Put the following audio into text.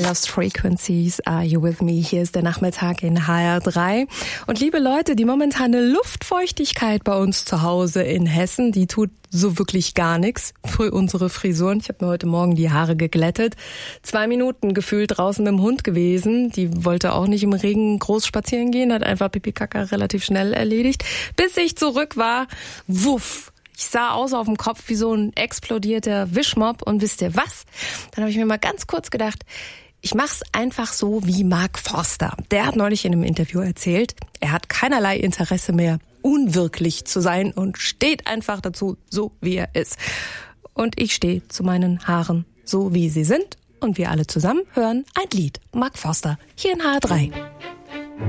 Lost Frequencies, Are You With Me? Hier ist der Nachmittag in HR3. Und liebe Leute, die momentane Luftfeuchtigkeit bei uns zu Hause in Hessen, die tut so wirklich gar nichts für unsere Frisuren. Ich habe mir heute Morgen die Haare geglättet. 2 Minuten gefühlt draußen mit dem Hund gewesen. Die wollte auch nicht im Regen groß spazieren gehen, hat einfach Pipi-Kaka relativ schnell erledigt. Bis ich zurück war, wuff. Ich sah aus auf dem Kopf wie so ein explodierter Wischmopp. Und wisst ihr was? Dann habe ich mir mal ganz kurz gedacht, ich mach's einfach so wie Mark Forster. Der hat neulich in einem Interview erzählt, er hat keinerlei Interesse mehr, unwirklich zu sein und steht einfach dazu, so wie er ist. Und ich stehe zu meinen Haaren, so wie sie sind. Und wir alle zusammen hören ein Lied. Mark Forster, hier in HR3.